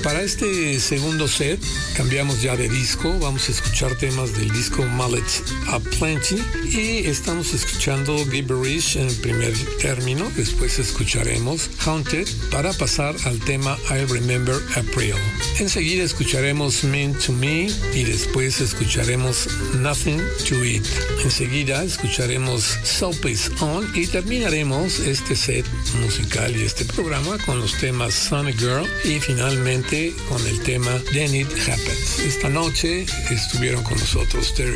Para este segundo set cambiamos ya de disco, vamos a escuchar temas del disco Mullets Aplenty y estamos escuchando Gibberish en el primer término, después escucharemos Haunted para pasar al tema I Remember April. Enseguida escucharemos Mean to Me y después escucharemos Nothing to Eat. Enseguida escucharemos Soap is On y terminaremos este set musical y este programa con los temas Sunny Girl y finalmente con el tema Then It Happens. Esta noche estuvieron con nosotros Terry